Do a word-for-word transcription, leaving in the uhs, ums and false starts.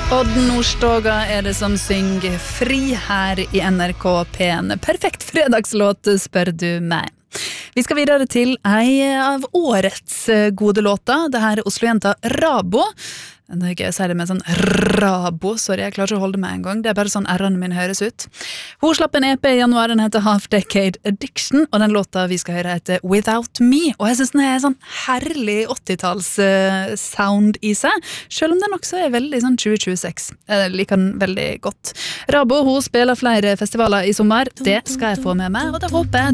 Odd Nordstoga er det som synger fri her i N R K P en. Perfekt fredagslåt, spør du meg. Vi skal videre til ei av årets gode låter. Det her er Oslo-jenta Rabo. Det er gøy å si det med sånn Rabo, sorry, jeg klarer ikke å holde meg en gang. Det er bare sånn R-ene mine høres ut. Hun slapp en E P i januar, den heter Half Decade Addiction, og den låta vi skal høre heter Without Me. Og jeg synes den er sånn herlig åttitalls uh, sound i seg, selv om den også er veldig sånn tjue tjueseks. Jeg liker den veldig godt. Rabo, hun spiller flere festivaler i sommer. Det skal jeg få med meg, og det håper jeg